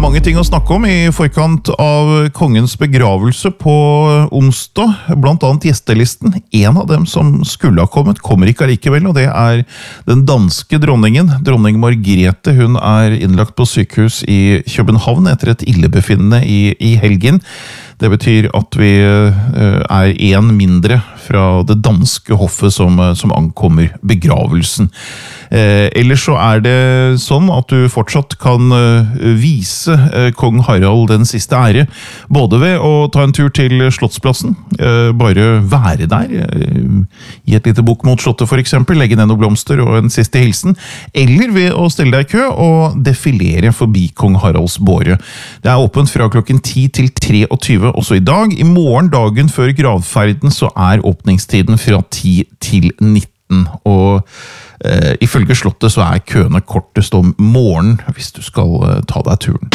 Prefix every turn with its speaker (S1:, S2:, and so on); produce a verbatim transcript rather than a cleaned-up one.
S1: mange ting å snakke om i forkant av kongens begravelse på onsdag, blant annet gjestelisten. En av dem som skulle ha kommet, kommer ikke allikevel, og det er den danske dronningen. Dronning Margrethe, hun er innlagt på sykehus i København etter et illebefinnende i, i helgen. Det betyr at vi er en mindre fra det danske hoffet som, som ankommer begravelsen. Eh, ellers så er det sånn at du fortsatt kan eh, vise eh, kong Harald den siste ære, både ved å ta en tur til Slottsplassen, eh, bare være der, eh, gi et lite bukk mot slottet for eksempel, legge ned noen blomster og en siste hilsen, eller ved å stelle deg i kø og defilere forbi kong Haralds båre. Det er åpent fra klokken ti til treogtyve også i dag. I morgen, dagen før gravferden, så er åpningstiden fra ti til nitten. Og eh, ifølge slottet så er køene kortest om morgenen hvis du skal eh, ta deg turen.